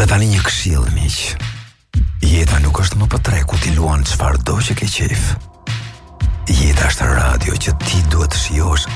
Dhe tani një këshill, miq. Jeta nuk është më për tre ku ti luan çfarëdo që ke qejf. Jeta është radio që ti duhet të shijosh